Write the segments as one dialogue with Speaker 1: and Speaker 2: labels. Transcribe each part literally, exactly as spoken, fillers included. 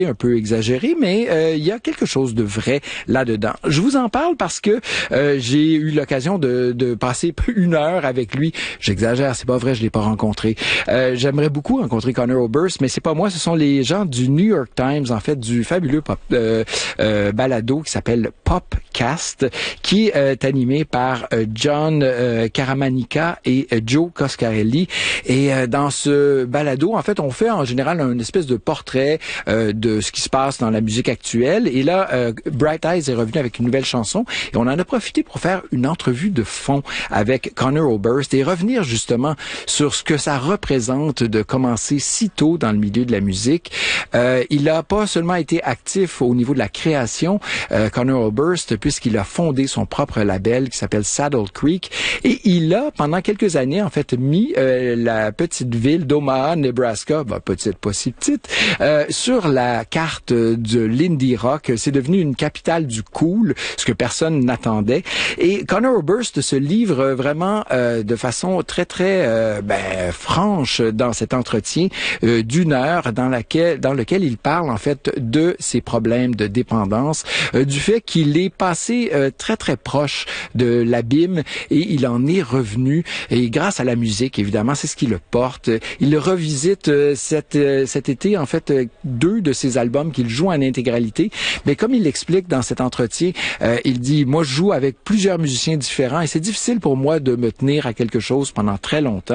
Speaker 1: un peu exagéré, mais euh, il y a quelque chose de vrai là-dedans. Je vous en parle parce que euh, j'ai eu l'occasion de, de passer une heure avec lui. J'exagère, c'est pas vrai, je l'ai pas rencontré. Euh, j'aimerais beaucoup rencontrer Conor Oberst, mais c'est pas moi, ce sont les gens du New York Times, en fait, du fabuleux pop, euh, euh, balado qui s'appelle Popcast, qui est animé par euh, John euh, Caramanica et euh, Joe Coscarelli. Et euh, dans ce balado, en fait, on fait en général une espèce de portrait euh, de ce qui se passe dans la musique actuelle. Et là, euh, Bright Eyes est revenu avec une nouvelle chanson et on en a profité pour faire une entrevue de fond avec Conor Oberst et revenir justement sur ce que ça représente de commencer si tôt dans le milieu de la musique. Euh, il n'a pas seulement été actif au niveau de la création, euh, Conor Oberst, puisqu'il a fondé son propre label qui s'appelle Saddle Creek et il a, pendant quelques années, en fait, mis euh, la petite ville d'Omaha, Nebraska, ben, petite, pas si petite, euh, sur la carte de l'indie rock. C'est devenu une capitale du cool, ce que personne n'attendait. Et Conor Oberst se livre vraiment euh, de façon très, très euh, ben, franche dans cet entretien euh, d'une heure dans laquelle, dans lequel il parle en fait de ses problèmes de dépendance, euh, du fait qu'il est passé euh, très, très proche de l'abîme et il en est revenu. Et grâce à la musique, évidemment, c'est ce qui le porte. Il revisite euh, cet, euh, cet été, en fait, euh, deux de ses albums qu'il joue en intégralité. Mais comme il l'explique dans cet entretien, euh, il dit, moi, je joue avec plusieurs musiciens différents et c'est difficile pour moi de me tenir à quelque chose pendant très longtemps.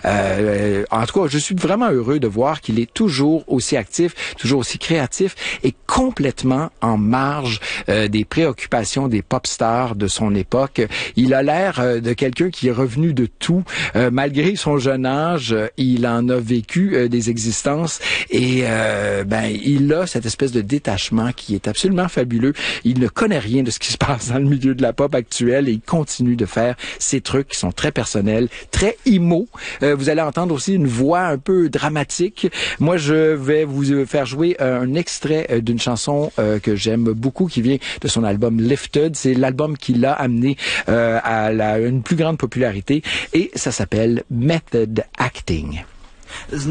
Speaker 1: Euh, en tout cas, je suis vraiment heureux de voir qu'il est toujours aussi actif, toujours aussi créatif et complètement en marge euh, des préoccupations des pop stars de son époque. Il a l'air euh, de quelqu'un qui est revenu de tout. Euh, malgré son jeune âge, euh, il en a vécu euh, des existences et euh, ben il a cette espèce de détachement qui est absolument fabuleux. Il ne connaît rien de ce qui se passe dans le milieu de la pop actuelle et il continue de faire ces trucs qui sont très personnels, très emo. Euh, vous allez entendre aussi une voix un peu dramatique. Moi, je vais vous faire jouer un extrait d'une chanson euh, que j'aime beaucoup qui vient de son album Lifted. C'est l'album qui l'a amené euh, à la, une plus grande popularité et ça s'appelle Method Acting.